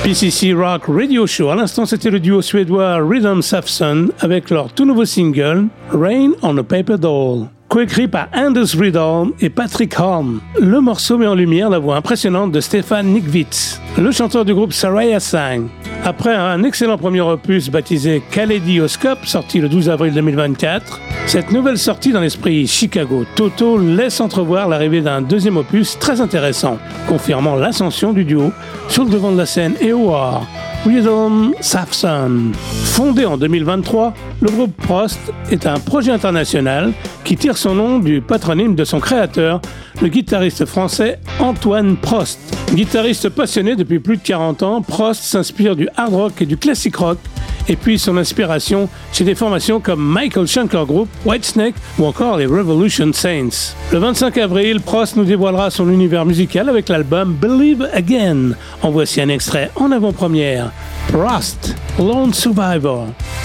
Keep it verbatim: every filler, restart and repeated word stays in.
P C C Rock Radio Show. À l'instant, c'était le duo suédois Rhythm Safson avec leur tout nouveau single Rain on a Paper Doll, coécrit par Anders Riedel et Patrick Horn. Le morceau met en lumière la voix impressionnante de Stefan Nikwitz, le chanteur du groupe Saraya Sang. Après un excellent premier opus baptisé Kaléidoscope, sorti le douze avril deux mille vingt-quatre, cette nouvelle sortie dans l'esprit Chicago Toto laisse entrevoir l'arrivée d'un deuxième opus très intéressant, confirmant l'ascension du duo sur le devant de la scène E O R. Rhythm Safson. Fondé en deux mille vingt-trois, le groupe Prost est un projet international qui tire son nom du patronyme de son créateur, le guitariste français Antoine Prost. Guitariste passionné depuis plus de quarante ans, Prost s'inspire du hard rock et du classic rock et puis son inspiration chez des formations comme Michael Schenker Group, Whitesnake ou encore les Revolution Saints. Le vingt-cinq avril, Prost nous dévoilera son univers musical avec l'album Believe Again. En voici un extrait en avant-première. Prost, Lone Survivor.